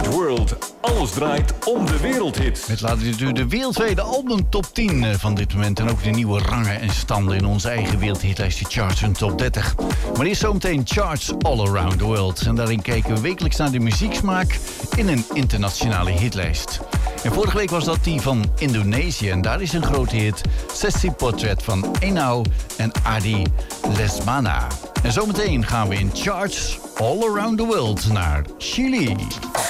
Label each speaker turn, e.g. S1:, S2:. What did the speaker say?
S1: World. Alles draait om de wereldhit.
S2: Met laten we nu de wereldwijde album top 10 van dit moment. En ook de nieuwe rangen en standen in onze eigen wereldhitlijst, die charts en top 30. Maar eerst zometeen charts all around the world. En daarin kijken we wekelijks naar de muzieksmaak in een internationale hitlijst. En vorige week was dat die van Indonesië. En daar is een grote hit, Sessie Portrait van Enau en Adi Lesmana. En zometeen gaan we in charts all around the world naar Chili.